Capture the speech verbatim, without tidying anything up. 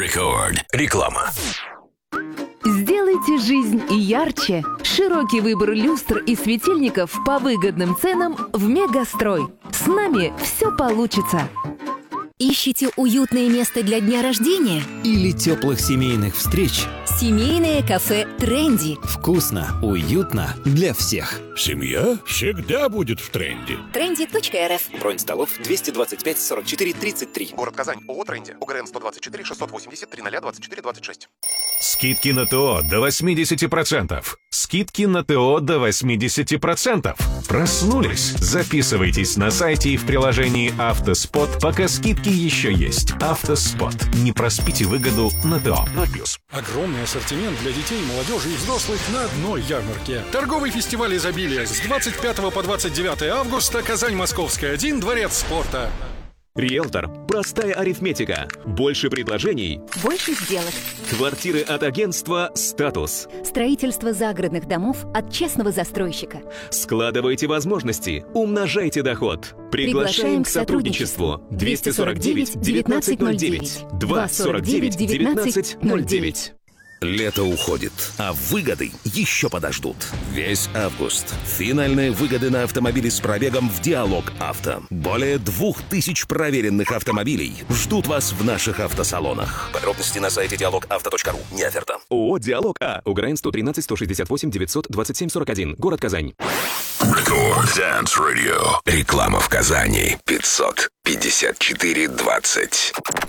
Рекорд. Реклама. Сделайте жизнь ярче. Широкий выбор люстр и светильников по выгодным ценам в Мегастрой. С нами все получится. Ищите уютное место для дня рождения? Или теплых семейных встреч? Семейное кафе «Тренди». Вкусно, уютно для всех. Семья всегда будет в тренде. тренди точка эр эф. Бронь столов двести двадцать пять сорок четыре тридцать три. Город Казань. ООО «Тренди». ОГРН сто двадцать четыре шестьсот восемьдесят три ноль двадцать четыре двадцать шесть. Скидки на ТО до восемьдесят процентов. Скидки на ТО до восемьдесят процентов. Проснулись? Записывайтесь на сайте и в приложении «Автоспот», пока скидки еще есть. «Автоспот». Не проспите выгоду на ТО. ноль плюс. Огромный ассортимент для детей, молодежи и взрослых на одной ярмарке. Торговый фестиваль изобилия с двадцать пятого по двадцать девятое августа. Казань, Московская, один, Дворец спорта. Риэлтор. Простая арифметика. Больше предложений. Больше сделок. Квартиры от агентства «Статус». Строительство загородных домов от честного застройщика. Складывайте возможности. Умножайте доход. Приглашаем к сотрудничеству. двести сорок девять девятнадцать ноль девять. двести сорок девять девятнадцать ноль девять. Лето уходит, а выгоды еще подождут. Весь август. Финальные выгоды на автомобили с пробегом в Диалог Авто. Более двух тысяч проверенных автомобилей ждут вас в наших автосалонах. Подробности на сайте диалог авто точка ру. Не оферта. ООО «Диалог А». УГРН сто тринадцать сто шестьдесят восемь девятьсот двадцать семь сорок один. Город Казань. Рекорд Dance Radio. Реклама в Казани. пятьсот пятьдесят четыре двадцать.